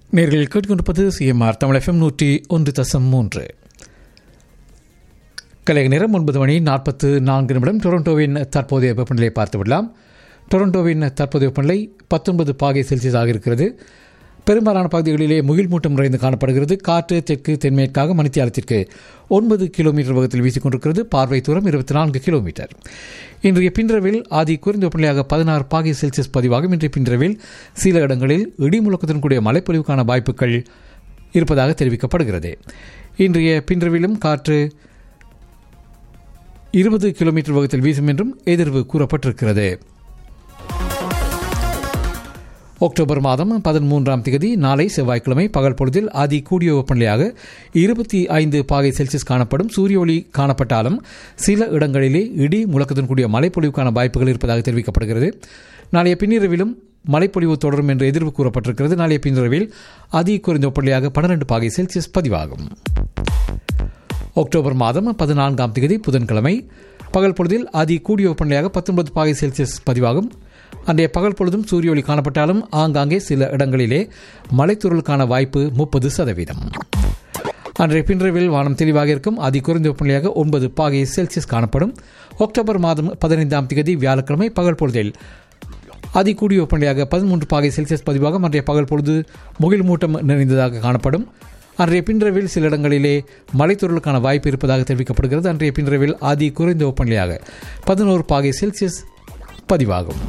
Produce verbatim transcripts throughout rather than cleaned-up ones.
நேர்கள் கேட்டுக்கொண்டிருப்பது CMR Tamil FM நூற்றி ஒன்று தசம் மூன்று. கலைய நேரம் ஒன்பது மணி நாற்பத்து நான்கு நிமிடம். டொரண்டோவின் தற்போதைய வெப்பநிலையை பார்த்துவிடலாம். டொரண்டோவின் தற்போதைய வெப்பநிலை பத்தொன்பது பாகை செல்சியஸாக இருக்கிறது. பெரும்பாலான பகுதிகளிலே முகில் மூட்டம் நிறைந்து காணப்படுகிறது. காற்று தெற்கு தென்மேற்காக மணித்தியாலத்திற்கு ஒன்பது கிலோமீட்டர் வேகத்தில் வீசிக்கொண்டிருக்கிறது. பார்வை தூரம் இருபத்தி நான்கு கிலோமீட்டர். இன்றைய பின்றவில் ஆதி குறைந்த வெப்பநிலையாக பதினாறு பாகை செல்சியஸ் பதிவாகும். இன்றைய பின்றவில் சில இடங்களில் இடி முழக்கத்துடன் கூடிய மழைப்பொழிவுக்கான வாய்ப்புகள் இருப்பதாக தெரிவிக்கப்படுகிறது. இன்றைய பின்றவிலும் காற்று இருபது கிலோமீட்டர் வேகத்தில் வீசும் என்றும் எதிர்வு கூறப்பட்டிருக்கிறது. அக்டோபர் மாதம் பதிமூன்றாம் தேதி நாளை செவ்வாய்க்கிழமை பகல் பொழுதில் அதி கூடிய வெப்பநிலையாக இருபத்தி ஐந்து பாகை செல்சியஸ் காணப்படும். சூரிய ஒளி காணப்பட்டாலும் சில இடங்களிலே இடி முழக்கத்துடன் கூடிய மழைப்பொழிவுக்கான வாய்ப்புகள் இருப்பதாக தெரிவிக்கப்படுகிறது. நாளைய பின்னிரவிலும் மழைப்பொழிவு தொடரும் என்று எதிர்வு கூறப்பட்டிருக்கிறது. நாளைய பின்னிரவில் அதி குறைந்த வெப்பநிலையாக பன்னிரண்டு பாகை செல்சியஸ் பதிவாகும். அக்டோபர் மாதம் பதினான்காம் தேதி புதன்கிழமை பகல் பொழுதில் அதி கூடிய வெப்பநிலையாக பத்தொன்பது பாகை செல்சியஸ் பதிவாகும். அன்றைய பகல் பொழுதும் சூரிய ஒளி காணப்பட்டாலும் ஆங்காங்கே சில இடங்களிலே மழைத்தூறலுக்கான வாய்ப்பு முப்பது சதவீதம். அன்றைய பின்றவில் வானம் தெளிவாக இருக்கும். அதி குறைந்த வெப்பநிலையாக ஒன்பது பாகை செல்சியஸ் காணப்படும். அக்டோபர் மாதம் பதினைந்தாம் தேதி வியாழக்கிழமை பகல் பொழுதில் அதி கூடிய வெப்பநிலையாக பதிமூன்று பாகை செல்சியஸ் பதிவாகும். அன்றைய பகல் பொழுது முகில் மூட்டம் நிறைந்ததாக காணப்படும். அன்றைய பின்றவில் சில இடங்களிலே மழைத்தூறலுக்கான வாய்ப்பு இருப்பதாக தெரிவிக்கப்படுகிறது. அன்றைய பின்றவில் அதி குறைந்த வெப்பநிலையாக பதினோரு பாகை செல்சியஸ் பதிவாகும்.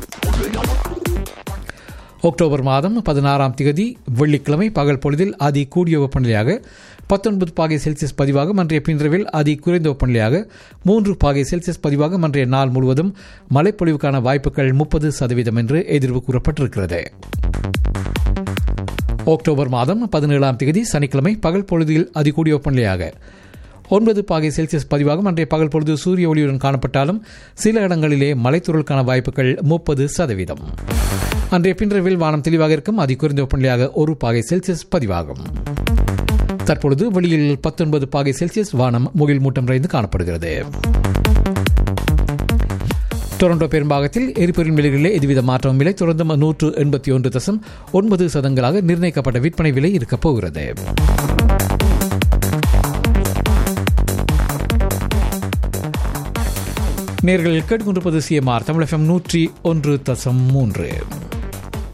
அக்டோபர் மாதம் பதினாறாம் தேதி வெள்ளிக்கிழமை பகல் பொழுதில் அதி கூடிய வெப்பநிலையாக பத்தொன்பது பாகை செல்சியஸ் பதிவாகும். அன்றைய பின்றவில் அதி குறைந்த வெப்பநிலையாக மூன்று பாகை செல்சியஸ் பதிவாகும். அன்றைய நாள் முழுவதும் மழைப்பொழிவுக்கான வாய்ப்புகள் முப்பது சதவீதம் என்று எதிர்வு கூறப்பட்டிருக்கிறது. அக்டோபர் மாதம் பதினேழாம் தேதி சனிக்கிழமை பகல் பொழுதில் அதி கூடிய வெப்பநிலையாக ஒன்பது பாகை செல்சியஸ் பதிவாகும். அன்றைய பகல் பொழுது சூரிய ஒளியுடன் காணப்பட்டாலும் சில இடங்களிலே மழைத்தூறலுக்கான வாய்ப்புகள் முப்பது சதவீதம். அன்றைய பின்றவில் வானம் தெளிவாக இருக்கும். அதி குறைந்த வெப்பநிலையாக ஒரு பாகை செல்சியஸ் பதிவாகும். தற்பொழுது வெளியில் பத்தொன்பது பாகை செல்சியஸ் வானம் முகில் மூட்டம் நிறைந்து காணப்படுகிறது. டொரண்டோ பெரும்பாகத்தில் எரிபொருள் விலைகளிலே எதுவித மாற்றமும் இல்லை. தொடர்ந்து நூற்று எண்பத்தி ஒன்று தசம் ஒன்பது சதங்களாக நிர்ணயிக்கப்பட்ட விற்பனை விலை இருக்கப் போகிறது. நேர்கள் கேட்டுக்கொண்டிருப்பது சிஎம்ஆர் தமிழ் எஃப்எம் நூற்றி ஒன்று தசம் மூன்று.